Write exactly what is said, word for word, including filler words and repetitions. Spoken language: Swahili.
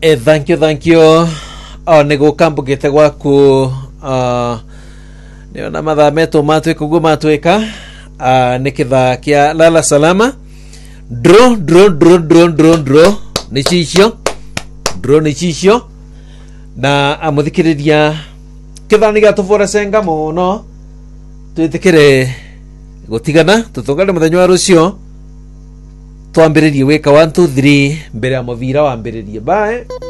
Eh, thank you, thank you. Oh, nego kampo gete gwaku uh, niona mathaa metu matwika guo matwika uh, nikithaa kia lala salama dro dro dro dro dro dro nichicio dro nichicio na amuthikiriria kithani gatuvura senga muno twitikire gutigana tutungane muthenya wa rucio twambiririe wika one two three mbere ya muvira wambiririe bye.